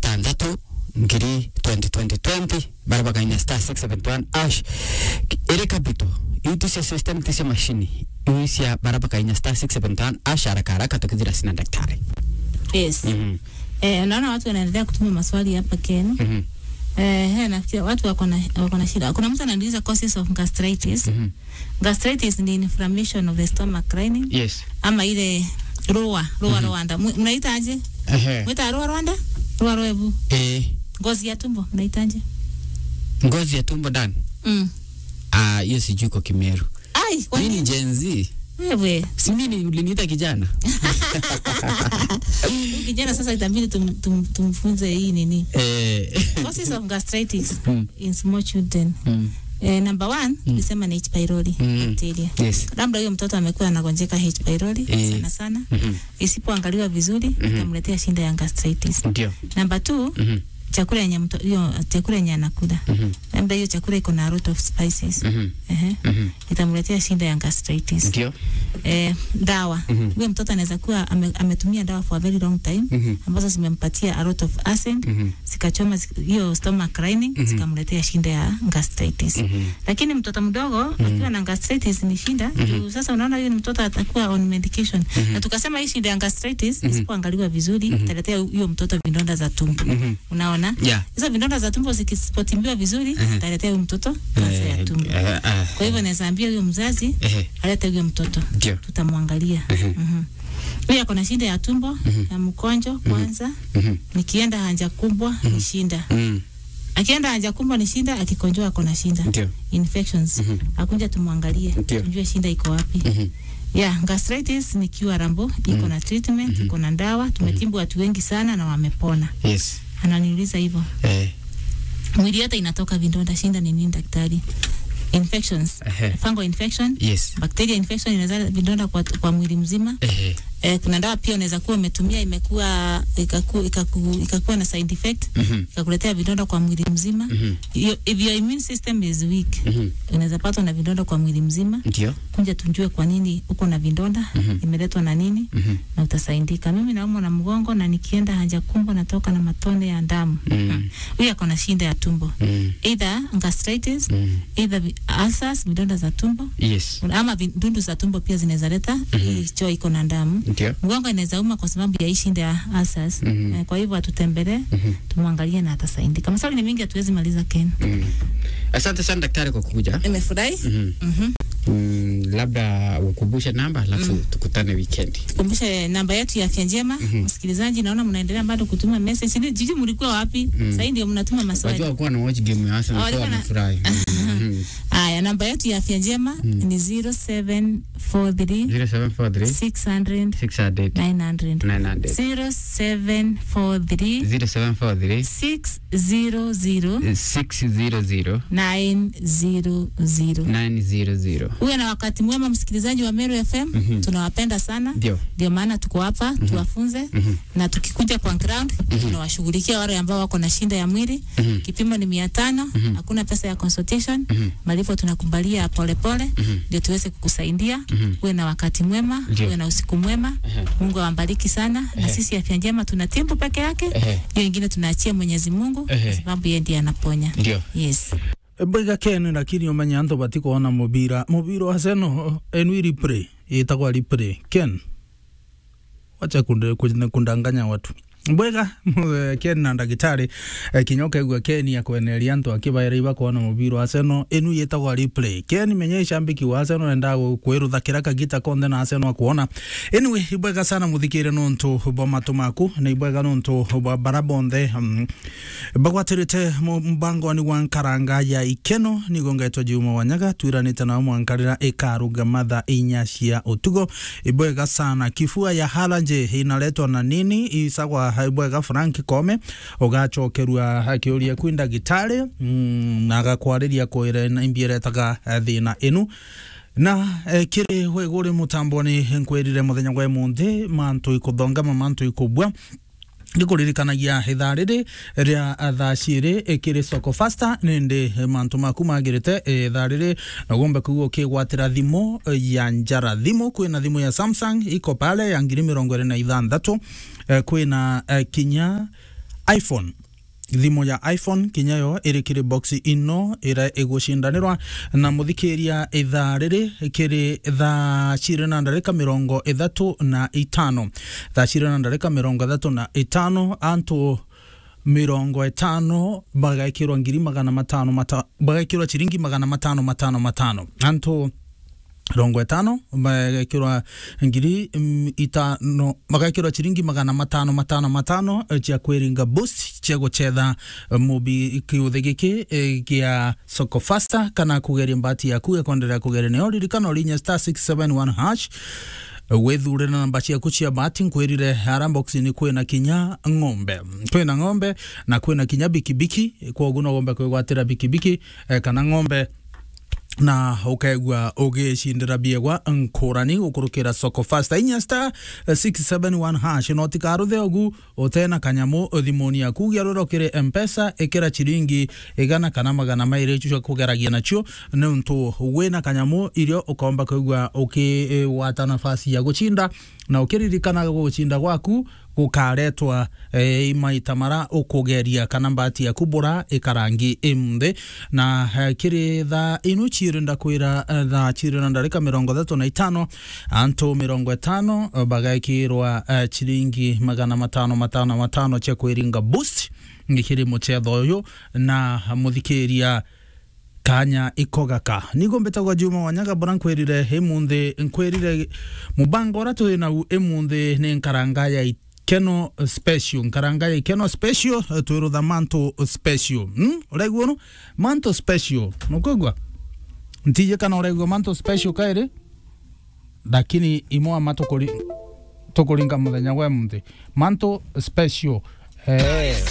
gatandatu ngiri 2020 barabaka ina star 671 ash ere kapito yutisha system tisha machine yuisia barabaka ina star 671 ash haraka tukizira sina daktari. Yes. Naona watu wanaendelea kutuma maswali hapa Ken. Nafikiri watu wako na shida. Kuna mtu anauliza causes of gastritis. Gastritis ni inflammation of the stomach lining. Yes. Ama ile Rwanda. Mnaita aje? Mnaita Rwanda? Rwebu. Ngozi ya tumbo mnaita aje? Ngozi ya tumbo dan. Hiyo sijui kwa Kimeru. Ai, nini Gen Z? Wewe. Si mimi uliniita kijana. Kijana sasa itabidi tumfunze hii nini? Causes of gastritis in small children. Number 1 nisema ni H pylori bacteria. Yes. Labda huyo mtoto amekuwa anagonjeka H pylori sana. Isipoangaliwa vizuri itamletea shida ya gastritis. Ndio. Number 2 chakula yenye chakula yenye anakula. Labda hiyo chakula iko na a lot of spices. Itamletea shida ya gastritis. Ndio. Dawa. Huyo mtoto anaweza kuwa ametumia dawa for a very long time ambazo zimempatia a lot of acid, zikachoma hiyo stomach lining, zikamletea shida ya gastritis. Lakini mtoto mdogo akiwa na gastritis ni shida. Sasa unaona huyo mtoto atakuwa on medication. Na tukasema hii shida ya gastritis isipoangaliwa vizuri italetea huyo mtoto vidonda za tumbo. Unaona? Hizo vidonda za tumbo zikisipotimbiwa vizuri italetea huyo mtoto kansa ya tumbo. Kwa hivyo naweza ambia huyo mzazi alete huyo mtoto. Tutamwangalia. Huyo ako na shida ya tumbo na mkonjo kwanza. Nikienda haja kubwa ni shinda. Akienda haja kubwa ni shinda, akikonjoa ako na shinda. Infections. Akunja tumwangalie. Tujue shinda iko wapi. Gastritis ni curable, iko na treatment, iko na dawa. Tumetibu watu wengi sana na wamepona. Yes. Ananiuliza hivyo. Mwili yote inatoka vidonda, shinda ni nini daktari? Infections, fungal infection, bacteria infection inazaa vidonda kwa mwili mzima. Kuna dawa pia unaweza kuwa umetumia imekuwa ikakuwa na side effect, ikakuletea vidonda kwa mwili mzima. If your immune system is weak, unaweza pata na vidonda kwa mwili mzima. Ndio. Kuja tujue kwa nini uko na vidonda, imeletwa na nini, na utasaidika. Mimi naumwa na mgongo na nikienda haja kubwa natoka na matone ya damu. Huyu ako na shida ya tumbo. Either gastritis, either ulcers, vidonda za tumbo. Ama vidundu za tumbo pia zinaweza leta choo iko na damu. Mgongo inaweza uma kwa sababu ya shida ya ulcers. Kwa hivyo atutembelee, tumwangalie na atasaidika. Maswali ni mingi hatuwezi maliza Ken. Asante sana daktari kwa kukuja. Nimefurahi. Labda ukumbushe namba alafu tukutane weekend. Kumbushe namba yetu ya Afya Njema. Msikilizaji, naona mnaendelea bado kutuma message. Jiji mlikuwa wapi? Sasa ndio mnatuma maswali. Wajua kwa na watch game ya Arsenal kwa nafurahi. Haya, namba yetu ya Afya Njema ni 0743 600 900 0743 600 900. Uwe na wakati mwema msikilizaji wa Meru FM. Tunawapenda sana. Ndio maana tuko hapa tuwafunze na tukikuja kwa ground tunawashughulikia wale ambao wako na shida ya mwili. Kipimo ni 500, hakuna pesa ya consultation. Malipo tunakubalia polepole ndio tuweze kukusaidia. Uwe na wakati mwema, uwe na usiku mwema. Mungu awabariki sana. Na sisi Afya Njema tunatibu peke yake. Hiyo nyingine tunaachia Mwenyezi Mungu kwa sababu yeye ndiye anaponya. Yes. Bega Ken lakini umenya anto batiko ona mubira wa seno enwiri pre itagwa lipre Ken wacha kundanganya watu Mbwega Ken na ndagitari kinyoka gwa Ken ya kwenelia anto akibaira iba kuona mubiro wa seno enu yetagwa replay Ken menye shambiki wa seno enda kwerutha kiraka gita konde na seno kuona anyway ibwega sana muthikire nonto boma tumaku na ibwega nonto barabonde bagwatirite mbango ni wankaranga ya ikeno ni gongetwa Juma Wanyaga twiranite na mwankarira ikaruga matha inyashia utugo ibwega sana kifua ya halanje inaletwa na nini isagwa ibwega Frank Kome ugachokerua hakiuria kwinda gitare na agakwariria koire na imbieretaga thina inu na kire wegore mutamboni nkwirire muthenya gwa munthi mantu ikuthonga mantu ikubwa ndikuririkanagia ithariri ria athashire ikiri soko faster ninde mantu maku magirite ithariri na gombe kugo kigwatira thimo ya njara thimo kwina thimo ya Samsung iko pale ya 2026 kwina kinya iPhone thimu ya iPhone kinyayo irikire box ino ira egushindanirwa na muthikiria ithaa riri kiri thaa 35:35 thaa 35:35 antu 50 bagaikirwa ngiri 500 bagaikirwa chiringi 500 antu 50 bagaikirwa ngiri 5 bagaikirwa chiringi 500 chia kweringa boost chia guchetha mubi kiuthigiki kia soko faster kana kugeria mbati yaku ekondera kugeria ne oririkana linya *671# wethure na namba ciaku cia bahati nkwirire box ni kwina kinya ng'ombe na kwina kinya bikibiki kwa uguno ng'ombe kwigwatira bikibiki kana ng'ombe na ukaigua ugicindira biegwa nkurani ukurukira soko fasta inya *671# no tikaruthe ogu utena kanyamu thimoni yaku giarorokire M-Pesa ekera chiringi igana kana magana maire chuo kugeragia nacho nuntu wena kanyamu irio ukomba kuigua ukiwata nafasi ya guchinda na ukiririkana guchinda gwaku gukaretwa maita mara ukugeria kana mbati ya kubura ikarangi imde na kiri tha inu chirinda kwira tha chirinda rika 35 anto 50 bagaikirwa chiringi 500 cha kwiringa boost ngikiri muchetho uyu na muthikiria kanya ikogaka nigo mbetagwa Juma Wanyaga bora nkwirire hemunde nkwirire mubango ratu na emunde ne nkaranga ya Keno special nkaranga ya Keno special tuirutha manto special uregwo no manto special nukugwa ntije kana uregwo manto special kaire lakini imo matokoli tokolinga muthenya wa munde manto special